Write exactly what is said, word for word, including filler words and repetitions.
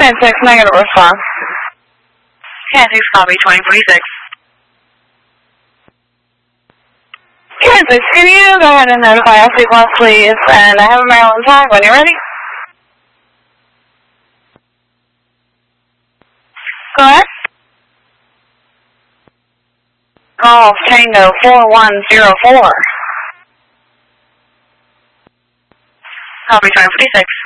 Kansas, negative response. Kansas, copy twenty forty-six. Kansas, can you go ahead and notify S C plus, please? And I have a Maryland tag when you're ready. Go ahead. Golf Tango four one zero four. Copy twenty forty-six.